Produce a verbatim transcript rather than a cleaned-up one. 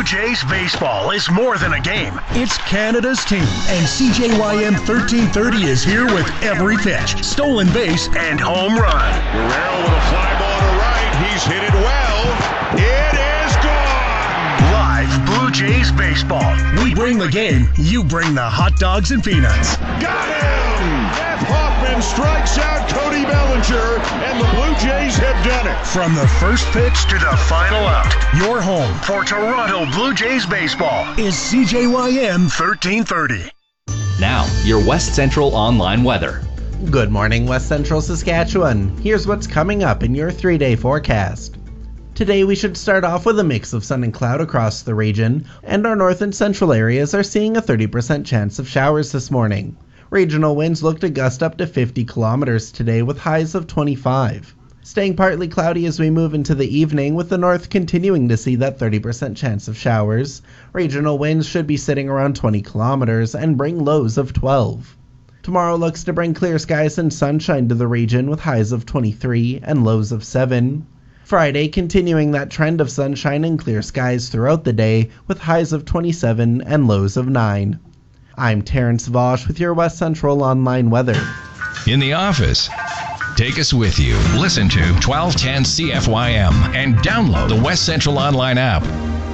Blue Jays baseball is more than a game. It's Canada's team, and C J Y M thirteen thirty is here with every pitch, stolen base, and home run. Guerrero with a fly ball to right. He's hit it well. It is gone. Live Blue Jays baseball. We bring the game. You bring the hot dogs and peanuts. Got him! Jeff Hoffman strikes out Cody Bellinger, and the Blue Jays have done it. From the first pitch to the final out, your home for Toronto Blue Jays baseball is C J Y M thirteen thirty. Now, your West Central Online weather. Good morning, West Central Saskatchewan. Here's what's coming up in your three-day forecast. Today we should start off with a mix of sun and cloud across the region, and our north and central areas are seeing a thirty percent chance of showers this morning. Regional winds look to gust up to fifty kilometers today with highs of twenty-five. Staying partly cloudy as we move into the evening, with the north continuing to see that thirty percent chance of showers. Regional winds should be sitting around twenty kilometers and bring lows of twelve. Tomorrow looks to bring clear skies and sunshine to the region with highs of twenty-three and lows of seven. Friday continuing that trend of sunshine and clear skies throughout the day with highs of twenty-seven and lows of nine. I'm Terrence Vosch with your West Central Online weather. In the office, take us with you. Listen to twelve ten C F Y M and download the West Central Online app.